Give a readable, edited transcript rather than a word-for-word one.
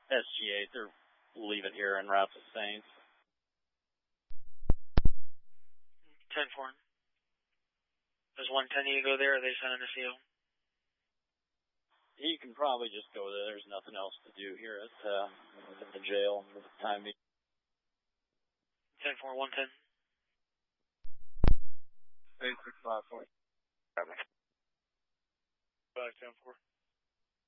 SG8, they're leave it here en route to Saints. 10-4. Does 110 need to go there, or are they sending a CO? You can probably just go there. There's nothing else to do here at the jail for the time being. 10-4, 110. 8654. 5-10-4.